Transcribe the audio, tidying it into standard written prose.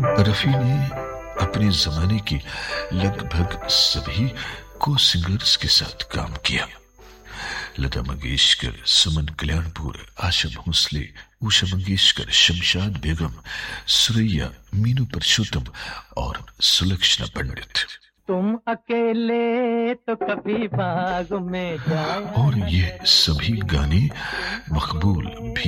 रफी ने अपने जमाने की लगभग सभी को सिंगर्स के साथ काम किया। लता मंगेशकर, सुमन कल्याणपुर, आशा भोसले, उषा मंगेशकर, शमशाद बेगम, सुरैया, मीनू पुरुषोत्तम और सुलक्षणा पंडित। तुम अकेले तो कभी बाग में जाया। और ये सभी गाने मकबूल भी